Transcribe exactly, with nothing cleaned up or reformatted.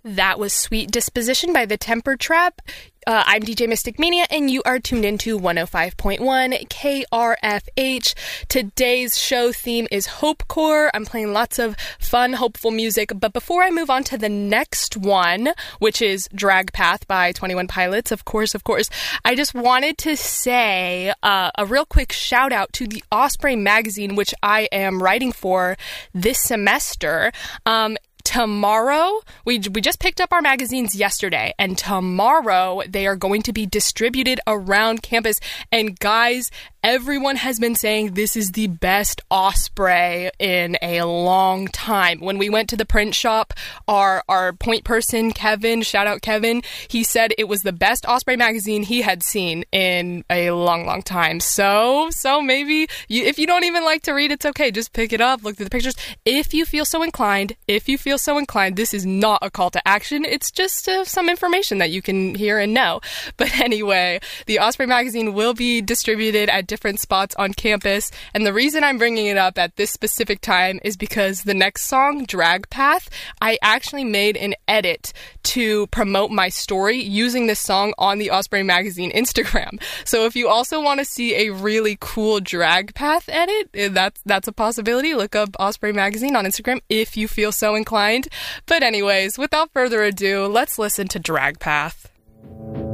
That was Sweet Disposition by The Temper Trap. Uh, I'm D J Mystic Mania, and you are tuned into one oh five point one K R F H. Today's show theme is Hopecore. I'm playing lots of fun, hopeful music, but before I move on to the next one, which is Drag Path by twenty-one Pilots, of course, of course, I just wanted to say uh, a real quick shout out to the Osprey magazine, which I am writing for this semester. Um, Tomorrow, we we just picked up our magazines yesterday, and tomorrow they are going to be distributed around campus. And guys, everyone has been saying this is the best Osprey in a long time. When we went to the print shop, our our point person, Kevin, shout out Kevin, he said it was the best Osprey magazine he had seen in a long, long time. So, so maybe you, if you don't even like to read, it's okay. Just pick it up, look through the pictures. If you feel so inclined, if you feel so inclined, this is not a call to action. It's just uh, some information that you can hear and know. But anyway, the Osprey magazine will be distributed at different spots on campus, and the reason I'm bringing it up at this specific time is because the next song, Drag Path, I actually made an edit to promote my story using this song on the Osprey magazine Instagram. So if you also want to see a really cool Drag Path edit, that's that's a possibility. Look up Osprey magazine on Instagram if you feel so inclined. But anyways, without further ado, let's listen to Drag Path.